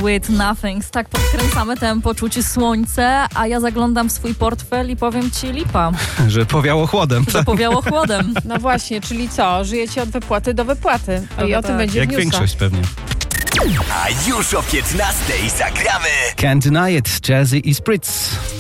with Nothings. Tak podkręcamy tempo, czuć słońce, a ja zaglądam w swój portfel i powiem ci lipa. Że powiało chłodem. Że powiało chłodem. No właśnie, czyli co? Żyjecie od wypłaty do wypłaty. I o tym będzie Jak w newsach. większość pewnie. A już o 15:00 zagramy Can't Deny It, Jazzy i Spritz.